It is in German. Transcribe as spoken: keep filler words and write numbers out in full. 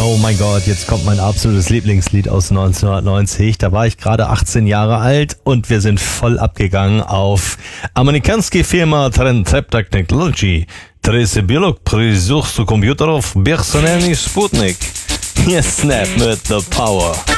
Oh mein Gott, jetzt kommt mein absolutes Lieblingslied aus neunzehnhundertneunzig. Da war ich gerade achtzehn Jahre alt und wir sind voll abgegangen auf американская фирма Trendtrap Technology. тридцать biolog призух su komputerów personalny Sputnik. Hier Snap mit The Power.